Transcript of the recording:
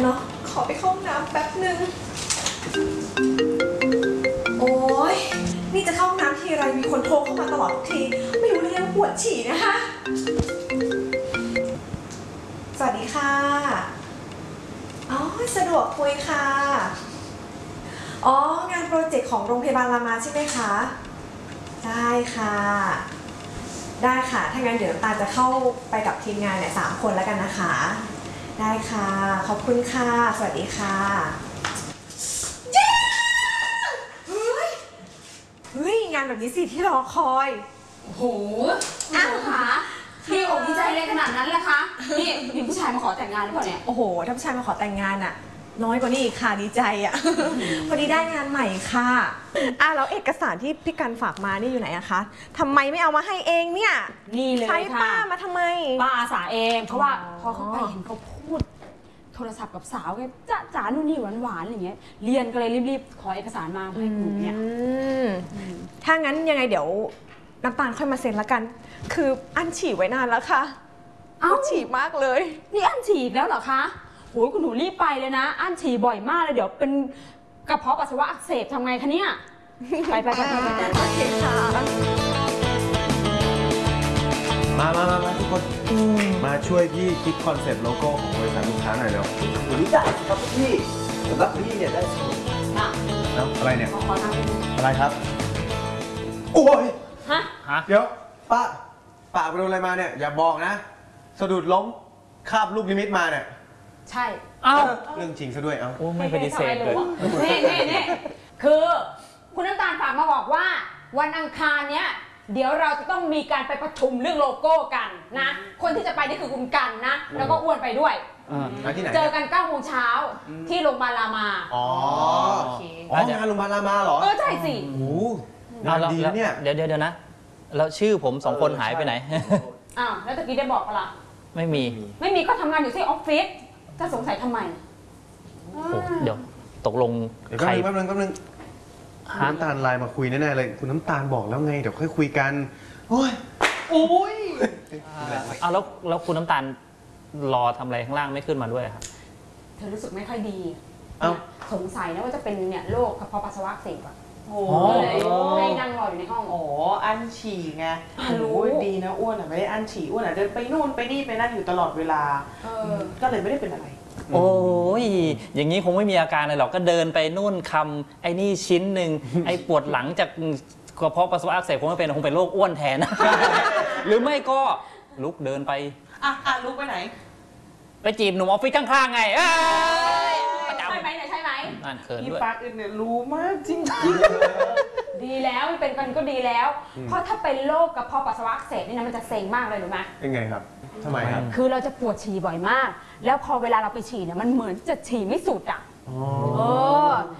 เนาะขอไปเข้าห้องน้ำแป๊บนึงโอ้ยนี่จะเข้าห้องน้ำทีไรมีคนโทรเข้ามาตลอดทุกทีไม่รู้เรื่องปวดฉี่นะคะสวัสดีค่ะอ๋อสะดวกคุยค่ะอ๋องานโปรเจกต์ของโรงพยาบาลรามาใช่ไหมคะได้ค่ะได้ค่ะถ้างั้นเดี๋ยวตาจะเข้าไปกับทีมงานเนี่ย3 คนแล้วกันนะคะได้ค่ะขอบคุณค่ะสวัสดีค่ะเฮ้ยงานแบบนี้สิที่รอคอยโอ้โหอ้าวค่ะดีอกดีใจเลยขนาดนั้นเลยคะนี่มีผู้ชายมาขอแต่งงานหรือเปล่าเนี่ยโอ้โหถ้าผู้ชายมาขอแต่งงานอะน้อยกว่านี้อีกค่ะดีใจอะพอดีได้งานใหม่ค่ะแล้วเอกสารที่พี่กันฝากมานี่อยู่ไหนอะคะทำไมไม่เอามาให้เองเนี่ยนี่เลยค่ะใช้ป้ามาทำไมป้าอาสาเองเพราะว่าพอเขาไปเห็นเขาพูดโทรศัพท์กับสาวแกจ๋านู่นนี่หวานๆอะไรเงี้ยเรียนก็เลยรีบๆขอเอกสารมาให้หนูเนี่ยถ้างั้นยังไงเดี๋ยวน้ำตาลค่อยมาเซ็นละกันคืออั้นฉี่ไว้นานแล้วค่ะฉี่มากเลยนี่อั้นฉี่แล้วเหรอคะโอ้ยคุณหนูรีบไปเลยนะอั้นฉี่บ่อยมากเลยเดี๋ยวเป็นกระเพาะปัสสาวะอักเสบทำไงคะเนี่ยไปโอเคค่ะมาทุกคนมาช่วยพี่คิดคอนเซ็ปต์โลโก้ของบริษัทลูกค้าหน่อยเร็วรู้จักครับพี่สำหรับพี่เนี่ยได้สนุกแล้วอะไรเนี่ยขอทางอะไรครับโอ้ยฮะเดี๋ยวป้าไปโดนอะไรมาเนี่ยอย่าบอกนะสะดุดล้มคาบลูกนิมิตมาเนี่ยใช่เรื่องจริงซะด้วยโอ้ไม่ปฏิเสธเลยนี่คือคุณน้ำตาลฝากมาบอกว่าวันอังคารเนี้ยเดี๋ยวเราจะต้องมีการไปประชุมเรื่องโลโก้กันนะคนที่จะไปนี่คือคุณกันนะแล้วก็อ้วนไปด้วยที่ไหนเจอกัน9 โมงเช้าที่โรงพยาบาลรามาอ๋องานโรงพยาบาลรามาเหรอใช่สิโอ้งานดีนะเนี่ยเดี๋ยวนะแล้วชื่อผม2 คนหายไปไหนแล้วตะกี้ได้บอกปะล่ะไม่มีก็ทำงานอยู่ที่ออฟฟิศจะสงสัยทำไมเดี๋ยวตกลงใครแป๊บนึงน้ำตาลไลน์มาคุยแน่ๆเลยคุณน้ำตาลบอกแล้วไงเดี๋ยวค่อยคุยกันโอ้ยแล้วคุณน้ำตาลรอทำอะไรข้างล่างไม่ขึ้นมาด้วยครับเธอรู้สึกไม่ค่อยดีสงสัยนะว่าจะเป็นเนี่ยโรคกระเพาะปัสสาวะอักเสบเลยให้นั่งรออยู่ในห้องอั้นฉี่ไงรู้ดีนะอ้วนไม่ได้อั้นฉี่อ้วนเดินไปนู่นไปนี่ไปนั่นอยู่ตลอดเวลาก็เลยไม่ได้เป็นอะไรโอ้ยอย่างนี้คงไม่มีอาการอะไรหรอกก็เดินไปนู่นคำไอ้นี่ชิ้นหนึ่งไอ้ปวดหลังจากกระเพาะปัสสาวะอักเสบคงไม่เป็นคงเป็นโรคอ้วนแทนหรือไม่ก็ลุกเดินไปลุกไปไหนไปจีบหนุ่มออฟฟิศข้างๆไงใช่ไหมเนี่ยใช่ไหมนั่นเขินด้วยพี่ปากอื่นเนี่ยรู้มากจริงดีแล้วเป็นกันก็ดีแล้วเพราะถ้าเป็นโรคกระเพาะปัสสาวะอักเสบนี่นะมันจะเซ็งมากเลยรู้ไหมยังไงครับทำไมครับคือเราจะปวดฉี่บ่อยมากแล้วพอเวลาเราไปฉี่เนี่ยมันเหมือนจะฉี่ไม่สุด